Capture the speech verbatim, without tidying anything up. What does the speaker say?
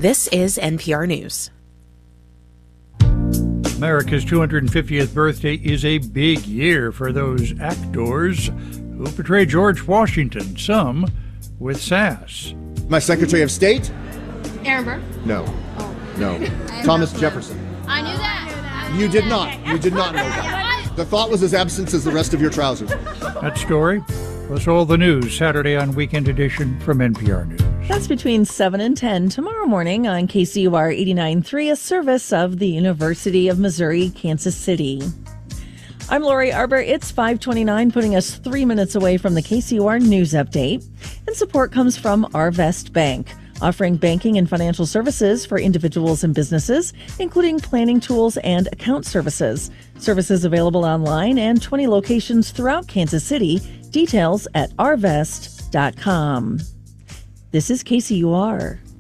This is N P R News. America's two hundred fiftieth birthday is a big year for those actors who portray George Washington, some with sass. My Secretary of State? Aaron Burr? No. Oh. No. Thomas Jefferson. I knew that. You did not. You did not know that. The thought was as absent as the rest of your trousers. That story, plus all the news Saturday on Weekend Edition from N P R News. That's between seven and ten tomorrow morning on K C U R eighty-nine point three, a service of the University of Missouri, Kansas City. I'm Lori Arbor. It's five twenty-nine, putting us three minutes away from the K C U R News Update. And support comes from Arvest Bank, offering banking and financial services for individuals and businesses, including planning tools and account services. Services available online and twenty locations throughout Kansas City. Details at arvest dot com. This is K C U R.